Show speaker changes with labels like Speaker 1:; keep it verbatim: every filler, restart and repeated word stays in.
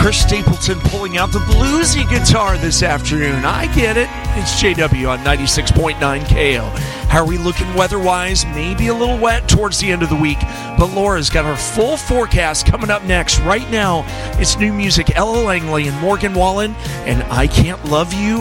Speaker 1: Chris Stapleton pulling out the bluesy guitar this afternoon. I get it. It's J W on ninety-six point nine K O. How are we looking weather-wise? Maybe a little wet towards the end of the week, but Laura's got her full forecast coming up next. Right now, it's new music, Ella Langley and Morgan Wallen, and I Can't Love You